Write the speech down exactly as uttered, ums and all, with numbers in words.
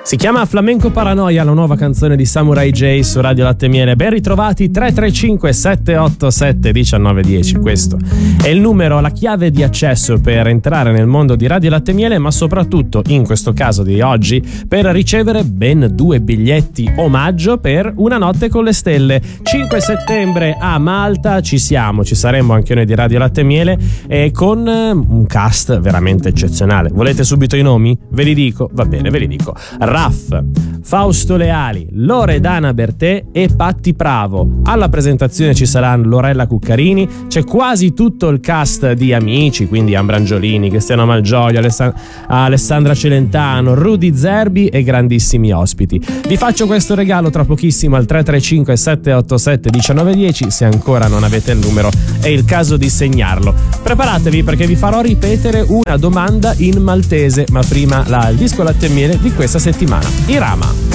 Si chiama Flamenco Paranoia, la nuova canzone di Samurai J su Radio Latte e Miele. Ben ritrovati, tre tre cinque sette otto sette uno nove uno zero. Questo è il numero, la chiave di accesso per entrare nel mondo di Radio Latte e Miele, ma soprattutto in questo caso di oggi per ricevere ben due biglietti omaggio per Una notte con le stelle. cinque settembre a Malta ci siamo, ci saremo anche noi di Radio Latte e Miele, e con un cast veramente eccezionale. Volete subito i nomi? Ve li dico? Va bene, ve li dico. Raff, Fausto Leali, Loredana Bertè e Patti Pravo. Alla presentazione ci saranno Lorella Cuccarini, c'è quasi tutto il cast di Amici, quindi Ambrangiolini, Cristiano Malgioglio, Aless- Alessandra Celentano, Rudy Zerbi e grandissimi ospiti. Vi faccio questo regalo tra pochissimo al tre tre cinque sette otto sette uno nove uno zero. Se ancora non avete il numero è il caso di segnarlo. Preparatevi perché vi farò ripetere una domanda in maltese, ma prima la, il disco Latte e Miele di questa settimana. Irama.